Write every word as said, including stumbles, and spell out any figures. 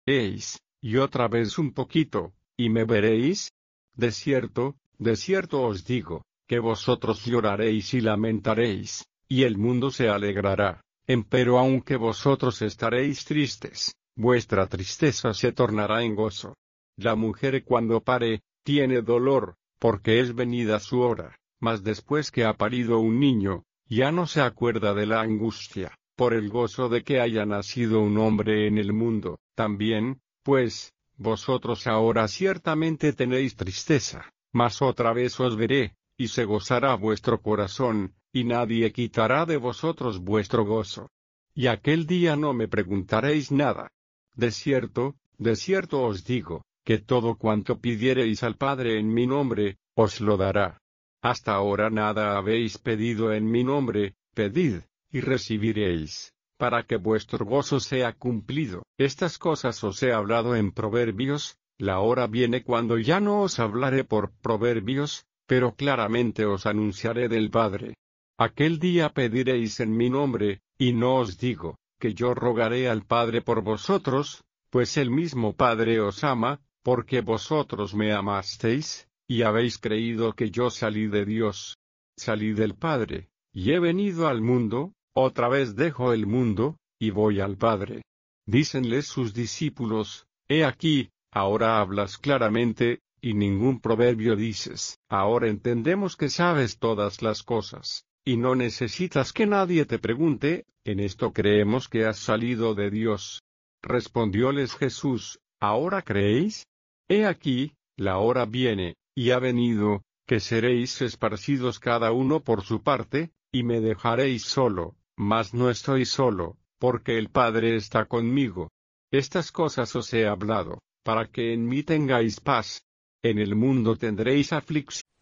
Eis, y otra vez un poquito, y me veréis. De cierto, de cierto os digo, que vosotros lloraréis y lamentaréis, y el mundo se alegrará. Empero aunque vosotros estaréis tristes, vuestra tristeza se tornará en gozo. La mujer cuando pare, tiene dolor, porque es venida su hora, mas después que ha parido un niño, ya no se acuerda de la angustia, por el gozo de que haya nacido un hombre en el mundo. También, pues, vosotros ahora ciertamente tenéis tristeza, mas otra vez os veré, y se gozará vuestro corazón, y nadie quitará de vosotros vuestro gozo. Y aquel día no me preguntaréis nada. De cierto, de cierto os digo, que todo cuanto pidiereis al Padre en mi nombre, os lo dará. Hasta ahora nada habéis pedido en mi nombre, pedid, y recibiréis, para que vuestro gozo sea cumplido. Estas cosas os he hablado en proverbios. La hora viene cuando ya no os hablaré por proverbios, pero claramente os anunciaré del Padre. Aquel día pediréis en mi nombre, y no os digo, que yo rogaré al Padre por vosotros, pues el mismo Padre os ama, porque vosotros me amasteis, y habéis creído que yo salí de Dios. Salí del Padre, y he venido al mundo, otra vez dejo el mundo, y voy al Padre. Dícenles sus discípulos, he aquí, ahora hablas claramente, y ningún proverbio dices. Ahora entendemos que sabes todas las cosas, y no necesitas que nadie te pregunte, en esto creemos que has salido de Dios. Respondióles Jesús, ¿ahora creéis? He aquí, la hora viene, y ha venido, que seréis esparcidos cada uno por su parte, y me dejaréis solo, mas no estoy solo, porque el Padre está conmigo. Estas cosas os he hablado, para que en mí tengáis paz. En el mundo tendréis aflicción.